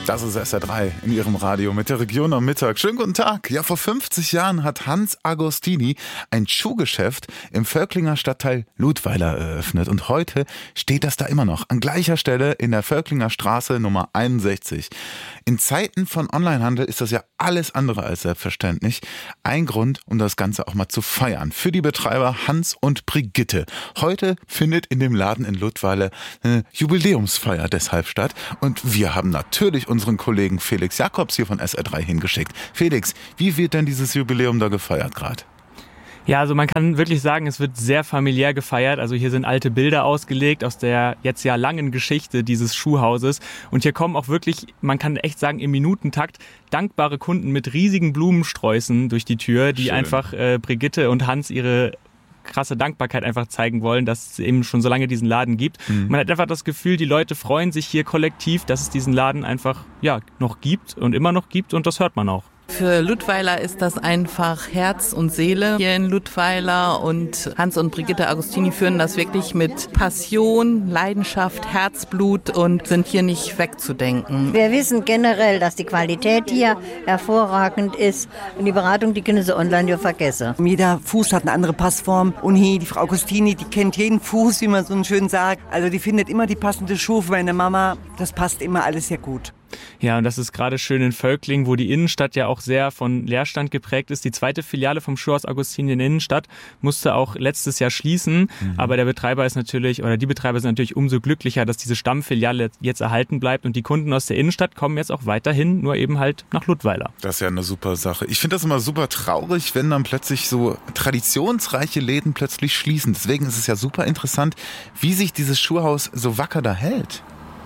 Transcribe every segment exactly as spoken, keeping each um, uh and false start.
Das ist S R drei in Ihrem Radio mit der Region am Mittag. Schönen guten Tag. Ja, vor fünfzig Jahren hat Hans Agostini ein Schuhgeschäft im Völklinger Stadtteil Ludweiler eröffnet. Und heute steht das da immer noch an gleicher Stelle in der Völklinger Straße Nummer einundsechzig. In Zeiten von Onlinehandel ist das ja alles andere als selbstverständlich. Ein Grund, um das Ganze auch mal zu feiern. Für die Betreiber Hans und Brigitte. Heute findet in dem Laden in Ludweiler eine Jubiläumsfeier deshalb statt. Und wir haben natürlich unseren Kollegen Felix Jakobs hier von S R drei hingeschickt. Felix, wie wird denn dieses Jubiläum da gefeiert gerade? Ja, also man kann wirklich sagen, es wird sehr familiär gefeiert. Also hier sind alte Bilder ausgelegt aus der jetzt ja langen Geschichte dieses Schuhhauses. Und hier kommen auch wirklich, man kann echt sagen, im Minutentakt dankbare Kunden mit riesigen Blumensträußen durch die Tür, die Schön. einfach äh, Brigitte und Hans ihre krasse Dankbarkeit einfach zeigen wollen, dass es eben schon so lange diesen Laden gibt. Mhm. Man hat einfach das Gefühl, die Leute freuen sich hier kollektiv, dass es diesen Laden einfach ja noch gibt und immer noch gibt, und das hört man auch. Für Ludweiler ist das einfach Herz und Seele hier in Ludweiler, und Hans und Brigitte Agostini führen das wirklich mit Passion, Leidenschaft, Herzblut und sind hier nicht wegzudenken. Wir wissen generell, dass die Qualität hier hervorragend ist, und die Beratung, die können Sie online ja vergessen. Jeder Fuß hat eine andere Passform, und hier die Frau Agostini, die kennt jeden Fuß, wie man so schön sagt. Also die findet immer die passende Schuhe für meine Mama. Das passt immer alles sehr gut. Ja, und das ist gerade schön in Völkling, wo die Innenstadt ja auch sehr von Leerstand geprägt ist. Die zweite Filiale vom Schuhhaus Agostini in der Innenstadt musste auch letztes Jahr schließen. Mhm. Aber der Betreiber ist natürlich, oder die Betreiber sind natürlich umso glücklicher, dass diese Stammfiliale jetzt erhalten bleibt. Und die Kunden aus der Innenstadt kommen jetzt auch weiterhin, nur eben halt nach Ludweiler. Das ist ja eine super Sache. Ich finde das immer super traurig, wenn dann plötzlich so traditionsreiche Läden plötzlich schließen. Deswegen ist es ja super interessant, wie sich dieses Schuhhaus so wacker da hält.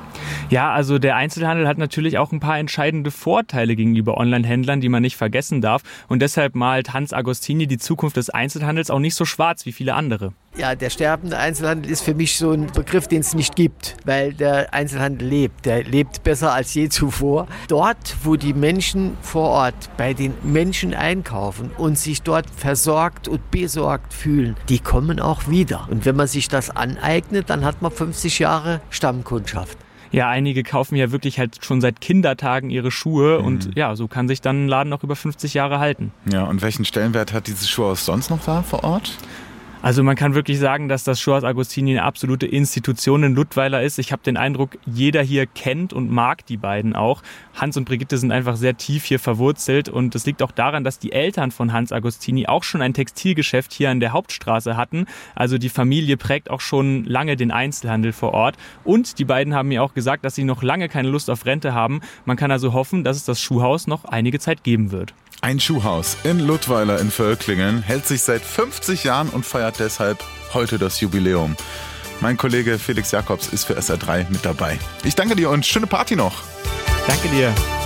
Ja, also der Einzelhandel hat natürlich auch ein paar entscheidende Vorteile gegenüber Online-Händlern, die man nicht vergessen darf. Und deshalb malt Hans Agostini die Zukunft des Einzelhandels auch nicht so schwarz wie viele andere. Ja, der sterbende Einzelhandel ist für mich so ein Begriff, den es nicht gibt, weil der Einzelhandel lebt. Der lebt besser als je zuvor. Dort, wo die Menschen vor Ort bei den Menschen einkaufen und sich dort versorgt und besorgt fühlen, die kommen auch wieder. Und wenn man sich das aneignet, dann hat man fünfzig Jahre Stammkundschaft. Ja, einige kaufen ja wirklich halt schon seit Kindertagen ihre Schuhe, mhm. und ja, so kann sich dann ein Laden noch über fünfzig Jahre halten. Ja, und welchen Stellenwert hat dieses Schuhhaus sonst noch da vor Ort? Also man kann wirklich sagen, dass das Schuhhaus Agostini eine absolute Institution in Ludweiler ist. Ich habe den Eindruck, jeder hier kennt und mag die beiden auch. Hans und Brigitte sind einfach sehr tief hier verwurzelt, und es liegt auch daran, dass die Eltern von Hans Agostini auch schon ein Textilgeschäft hier an der Hauptstraße hatten. Also die Familie prägt auch schon lange den Einzelhandel vor Ort, und die beiden haben mir auch gesagt, dass sie noch lange keine Lust auf Rente haben. Man kann also hoffen, dass es das Schuhhaus noch einige Zeit geben wird. Ein Schuhhaus in Ludweiler in Völklingen hält sich seit fünfzig Jahren und feiert deshalb heute das Jubiläum. Mein Kollege Felix Jakobs ist für S R drei mit dabei. Ich danke dir und schöne Party noch. Danke dir.